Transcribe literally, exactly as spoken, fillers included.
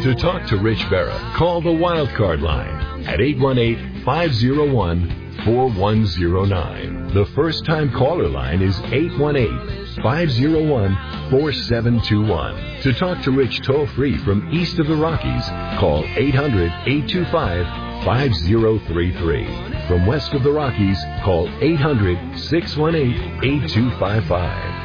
To talk to Rich Berra, call the Wildcard line at eight one eight, five oh one, four one oh nine. The first-time caller line is eight one eight, five oh one, four seven two one. To talk to Rich toll-free from east of the Rockies, call eight hundred, eight two five, five oh three three. From west of the Rockies, call eight hundred, six one eight, eight two five five.